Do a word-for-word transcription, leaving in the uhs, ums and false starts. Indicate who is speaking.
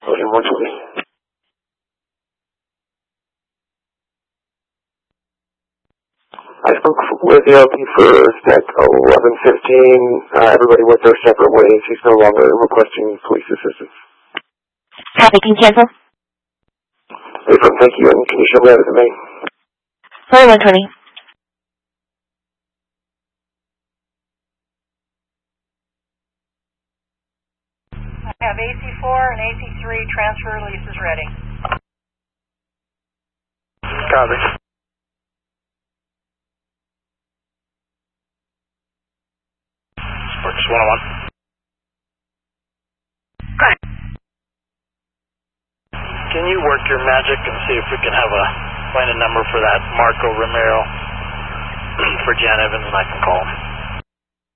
Speaker 1: Ocean one twenty. I spoke with the L P for Stack eleven fifteen. Uh, everybody went their separate ways. He's no longer requesting police assistance.
Speaker 2: Copy, can you cancel?
Speaker 1: Affirm, thank you, and can you show me that to me?
Speaker 2: Sorry, one twenty.
Speaker 3: I have A C four and A C three transfer releases ready.
Speaker 1: Copy.
Speaker 4: Sports one oh one. Can you work your magic and see if we can have a find a number for that Marco Romero for Jan Evans and I can call him?